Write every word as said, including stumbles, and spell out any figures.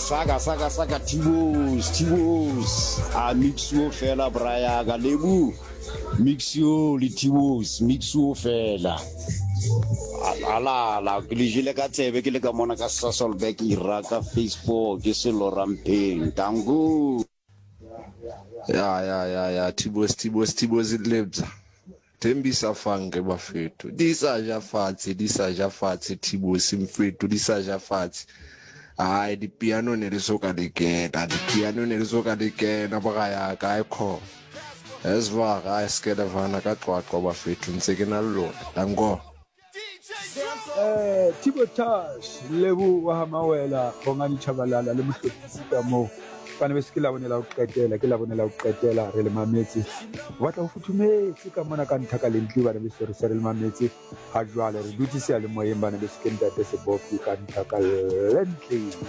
saka saka saka Tibos Tibos a mixo fela braya ga lebu mixo le Tibos mixo fela ala la ke le jile ka tsebe ke le ka mona ka Sasolburg iraka Facebook ke se lorampeng tangu ya ya ya ya Tibos Tibos Tibos lebza Tembisa fange bafethu di sa ja fatshe di sa ja fatshe Tibos mfethu di sa ja fatshe hayi di piano ne le soka le kena di piano ne le soka le kena ba ya ka ikho ezwa ga iskele vana ka xwaxwa bafethu ntse ke na lona dango eh Tibo Tash lebu wa Hamawela bongani Chabalala le mohlopisi ka mo bana be skela bonela o qetela ke la bonela o qetela re le mametsi batla o futhumetse ka mona ka nthaka le ntli bana be sere sere le mametsi ha jwale re dutse se le moyeng bana be skenda te se bopi ka nthaka le ntli